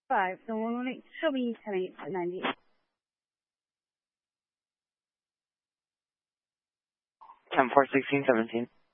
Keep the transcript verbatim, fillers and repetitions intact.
five, so we'll make, she'll be ten eight to ninety. ten four sixteen seventeen.